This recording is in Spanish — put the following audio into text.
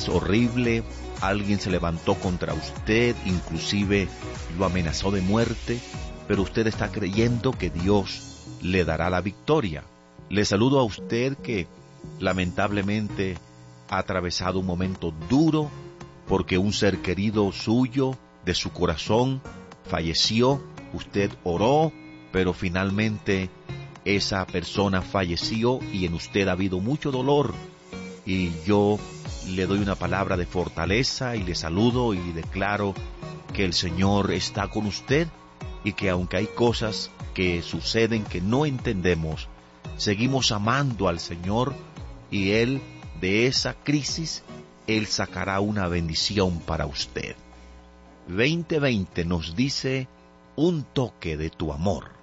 es horrible, alguien se levantó contra usted, inclusive lo amenazó de muerte, pero usted está creyendo que Dios le dará la victoria. Le saludo a usted que lamentablemente ha atravesado un momento duro porque un ser querido suyo, de su corazón, falleció. Usted oró, pero finalmente esa persona falleció y en usted ha habido mucho dolor. Y yo le doy una palabra de fortaleza y le saludo y declaro que el Señor está con usted y que aunque hay cosas que suceden que no entendemos, seguimos amando al Señor y Él, de esa crisis, Él sacará una bendición para usted. 2020 nos dice un toque de tu amor.